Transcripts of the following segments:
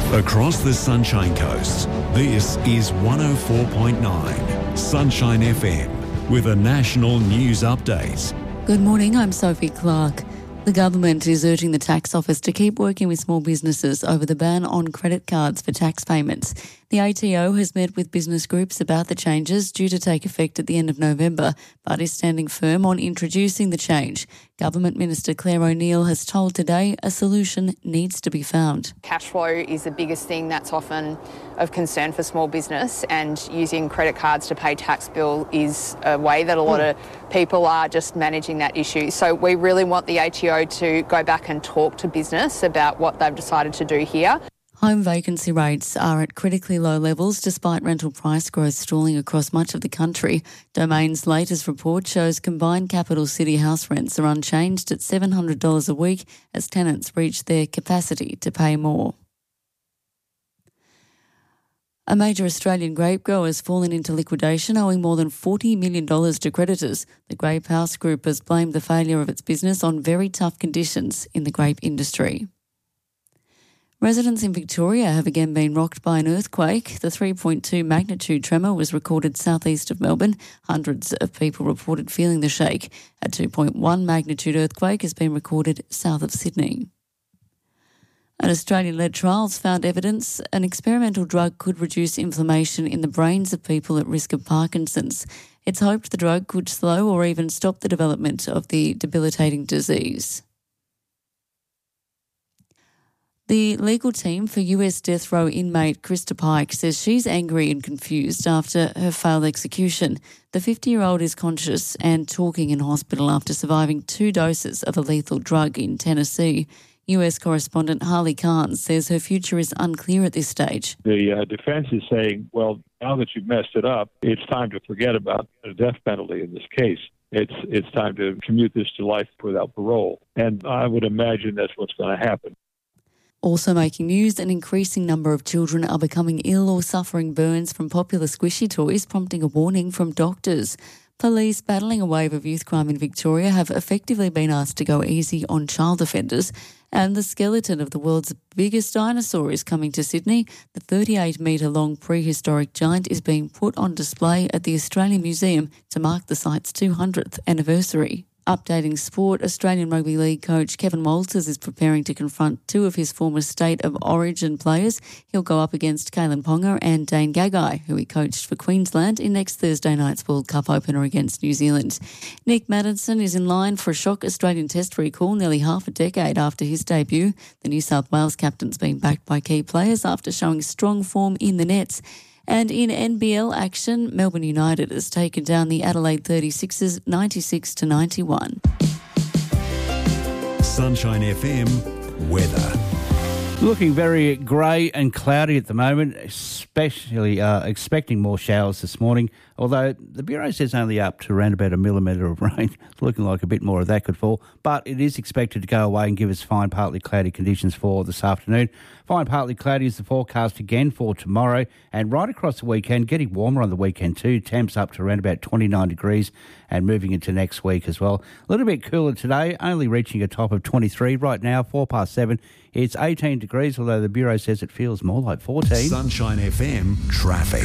Across the Sunshine Coast, this is 104.9 Sunshine FM with a national news update. Good morning, I'm Sophie Clark. The government is urging the tax office to keep working with small businesses over the ban on credit cards for tax payments. The ATO has met with business groups about the changes due to take effect at the end of November, but is standing firm on introducing the change. Government Minister Claire O'Neil has told Today a solution needs to be found. Cash flow is the biggest thing that's often of concern for small business, and using credit cards to pay tax bill is a way that a lot of people are just managing that issue. So we really want the ATO to go back and talk to business about what they've decided to do here. Home vacancy rates are at critically low levels despite rental price growth stalling across much of the country. Domain's latest report shows combined capital city house rents are unchanged at $700 a week as tenants reach their capacity to pay more. A major Australian grape grower has fallen into liquidation, owing more than $40 million to creditors. The Grape House Group has blamed the failure of its business on very tough conditions in the grape industry. Residents in Victoria have again been rocked by an earthquake. The 3.2 magnitude tremor was recorded southeast of Melbourne. Hundreds of people reported feeling the shake. A 2.1 magnitude earthquake has been recorded south of Sydney. An Australian-led trials found evidence an experimental drug could reduce inflammation in the brains of people at risk of Parkinson's. It's hoped the drug could slow or even stop the development of the debilitating disease. The legal team for US death row inmate Krista Pike says she's angry and confused after her failed execution. The 50-year-old is conscious and talking in hospital after surviving 2 doses of a lethal drug in Tennessee. US correspondent Harley Khan says her future is unclear at this stage. The defense is saying, well, now that you've messed it up, it's time to forget about the death penalty in this case. It's time to commute this to life without parole. And I would imagine that's what's going to happen. Also making news, an increasing number of children are becoming ill or suffering burns from popular squishy toys, prompting a warning from doctors. Police battling a wave of youth crime in Victoria have effectively been asked to go easy on child offenders. And the skeleton of the world's biggest dinosaur is coming to Sydney. The 38-metre-long prehistoric giant is being put on display at the Australian Museum to mark the site's 200th anniversary. Updating sport, Australian Rugby League coach Kevin Walters is preparing to confront 2 of his former State of Origin players. He'll go up against Kalen Ponga and Dane Gagai, who he coached for Queensland in next Thursday night's World Cup opener against New Zealand. Nick Maddinson is in line for a shock Australian Test recall nearly half a decade after his debut. The New South Wales captain's been backed by key players after showing strong form in the nets. And in NBL action, Melbourne United has taken down the Adelaide 36ers 96-91. Sunshine FM weather. Looking very grey and cloudy at the moment, especially expecting more showers this morning, although the Bureau says only up to around about 1 millimetre of rain. It's looking like a bit more of that could fall, but it is expected to go away and give us fine, partly cloudy conditions for this afternoon. Fine, partly cloudy is the forecast again for tomorrow, and right across the weekend, getting warmer on the weekend too. Temps up to around about 29 degrees and moving into next week as well. A little bit cooler today, only reaching a top of 23 right now, 7:04. It's 18 degrees, although the Bureau says it feels more like 14. Sunshine FM traffic.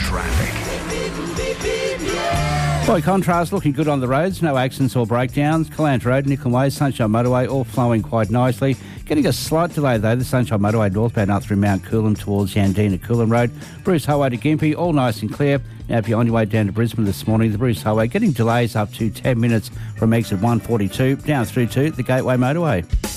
By contrast, looking good on the roads, no accidents or breakdowns. Calant Road, Nicholn Way, Sunshine Motorway, all flowing quite nicely. Getting a slight delay though, the Sunshine Motorway northbound up through Mount Coolum towards Yandina Coolum Road. Bruce Highway to Gympie, all nice and clear. Now if you're on your way down to Brisbane this morning, the Bruce Highway getting delays up to 10 minutes from exit 142 down through to the Gateway Motorway.